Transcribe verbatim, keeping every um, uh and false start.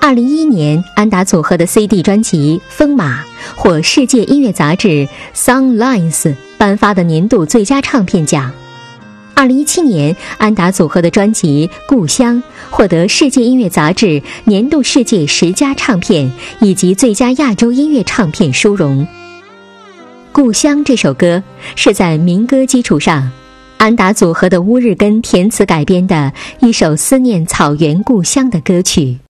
二零一一年，安达组合的 C D 专辑《风马》获世界音乐杂志 Songlines 颁发的年度最佳唱片奖。二零一七年，安达组合的专辑《故乡》获得世界音乐杂志年度世界十佳唱片以及最佳亚洲音乐唱片殊荣。《故乡》这首歌是在民歌基础上，安达组合的乌日根填词改编的一首思念草原故乡的歌曲。